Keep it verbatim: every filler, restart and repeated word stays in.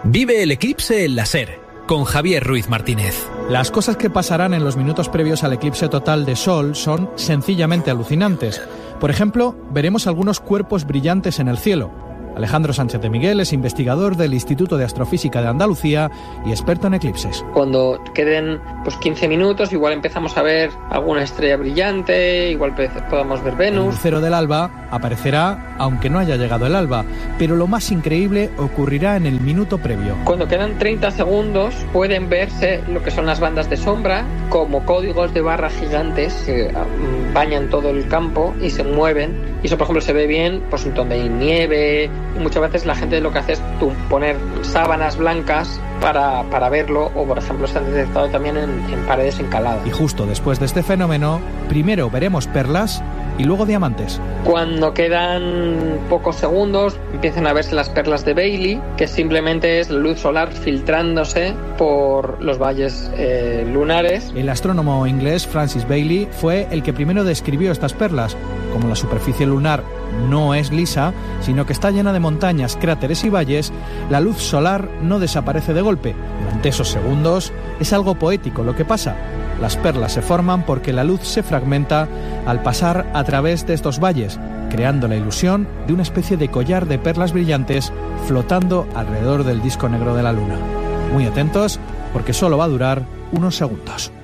Vive el eclipse en la SER, con Javier Ruiz Martínez. Las cosas que pasarán en los minutos previos al eclipse total de Sol son sencillamente alucinantes. Por ejemplo, veremos algunos cuerpos brillantes en el cielo. Alejandro Sánchez de Miguel es investigador del Instituto de Astrofísica de Andalucía y experto en eclipses. Cuando queden pues quince minutos, igual empezamos a ver alguna estrella brillante, igual podamos ver Venus. El lucero del alba aparecerá aunque no haya llegado el alba, pero lo más increíble ocurrirá en el minuto previo. Cuando quedan treinta segundos pueden verse lo que son las bandas de sombra como códigos de barra gigantes que bañan todo el campo y se mueven. Y eso, por ejemplo, se ve bien pues donde hay nieve. Y muchas veces la gente lo que hace es tú, poner sábanas blancas para, para verlo, o por ejemplo se ha detectado también en, en paredes encaladas. Y justo después de este fenómeno, primero veremos perlas y luego diamantes. Cuando quedan pocos segundos empiezan a verse las perlas de Bailey, que simplemente es la luz solar filtrándose por los valles eh, lunares. El astrónomo inglés Francis Bailey fue el que primero describió estas perlas. Como la superficie lunar no es lisa, sino que está llena de montañas, cráteres y valles, la luz solar no desaparece de golpe. Durante esos segundos es algo poético lo que pasa. Las perlas se forman porque la luz se fragmenta al pasar a través de estos valles, creando la ilusión de una especie de collar de perlas brillantes flotando alrededor del disco negro de la luna. Muy atentos, porque solo va a durar unos segundos.